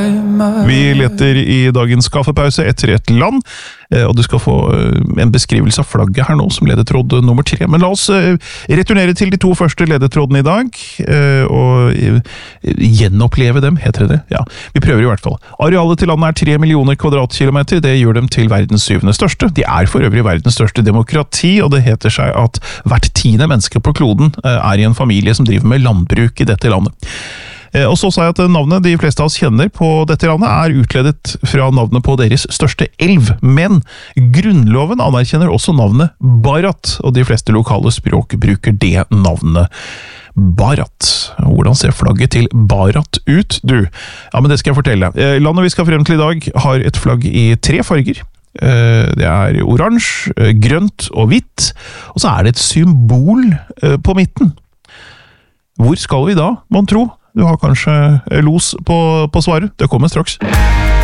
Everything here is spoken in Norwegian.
Vi leter i dagens kaffepause etter et land, og du skal få en beskrivelse av flagget her nå, som ledetråd nummer 3. Men la oss returnere til de 2 første ledetrådene i dag, og gjenoppleve dem, heter det. Ja, vi prøver i hvert fall. Arealet til landet er 3 millioner kvadratkilometer, det gjør dem til verdens 7. største. De er for øvrig verdens største demokrati, og det heter seg at hvert 10. menneske på kloden er i en familie som driver med landbruk i dette landet. Og så sa jeg at navnet de fleste av oss kjenner på dette landet er utledet fra navnet på deres største elv, men grunnloven anerkjenner også navnet Bharat, og de fleste lokale språk bruker det navnet Bharat. Hvordan ser flagget til Bharat ut, du? Ja, men det skal jeg fortelle. Landet vi skal frem til i dag har et flagg i 3 farger. Det er oransje, grønt og hvitt, og så er det et symbol på midten. Hvor skal vi da, man tro? Du har kanskje los på svaret. Det kommer straks.